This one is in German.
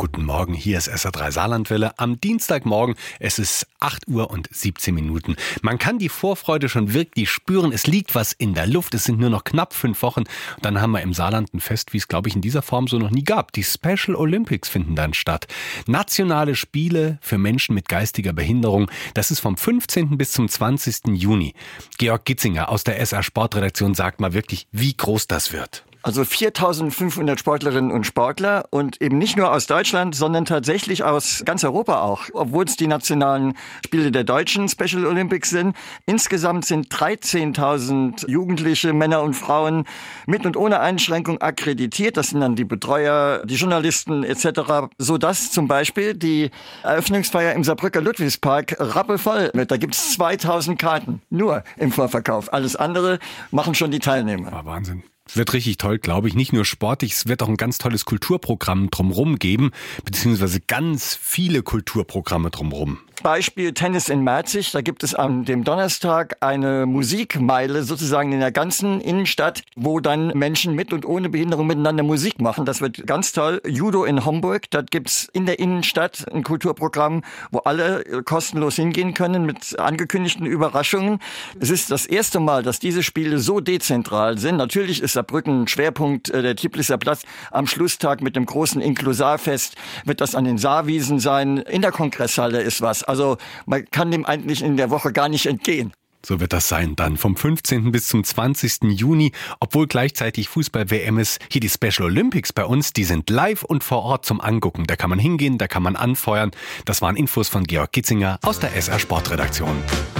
Guten Morgen, hier ist SR3 Saarlandwelle am Dienstagmorgen. Es ist 8 Uhr und 17 Minuten. Man kann die Vorfreude schon wirklich spüren. Es liegt was in der Luft. Es sind nur noch knapp 5 Wochen. Und dann haben wir im Saarland ein Fest, wie es, glaube ich, in dieser Form so noch nie gab. Die Special Olympics finden dann statt. Nationale Spiele für Menschen mit geistiger Behinderung. Das ist vom 15. bis zum 20. Juni. Georg Gitzinger aus der SR Sportredaktion sagt mal wirklich, wie groß das wird. Also 4.500 Sportlerinnen und Sportler und eben nicht nur aus Deutschland, sondern tatsächlich aus ganz Europa auch, obwohl es die nationalen Spiele der deutschen Special Olympics sind. Insgesamt sind 13.000 Jugendliche, Männer und Frauen mit und ohne Einschränkung akkreditiert. Das sind dann die Betreuer, die Journalisten etc., sodass zum Beispiel die Eröffnungsfeier im Saarbrücker Ludwigspark rappelvoll wird. Da gibt es 2.000 Karten, nur im Vorverkauf. Alles andere machen schon die Teilnehmer. War Wahnsinn. Es wird richtig toll, glaube ich. Nicht nur sportlich, es wird auch ein ganz tolles Kulturprogramm drumherum geben, beziehungsweise ganz viele Kulturprogramme drumherum. Beispiel Tennis in Merzig. Da gibt es am dem Donnerstag eine Musikmeile sozusagen in der ganzen Innenstadt, wo dann Menschen mit und ohne Behinderung miteinander Musik machen. Das wird ganz toll. Judo in Homburg. Da gibt's in der Innenstadt ein Kulturprogramm, wo alle kostenlos hingehen können mit angekündigten Überraschungen. Es ist das erste Mal, dass diese Spiele so dezentral sind. Natürlich ist Saarbrücken ein Schwerpunkt, der Tiblisser Platz. Am Schlusstag mit dem großen Inklusarfest wird das an den Saarwiesen sein. In der Kongresshalle ist was. Also man kann dem eigentlich in der Woche gar nicht entgehen. So wird das sein dann vom 15. bis zum 20. Juni, obwohl gleichzeitig Fußball-WM ist. Hier die Special Olympics bei uns, die sind live und vor Ort zum Angucken. Da kann man hingehen, da kann man anfeuern. Das waren Infos von Georg Gitzinger aus der SR Sportredaktion.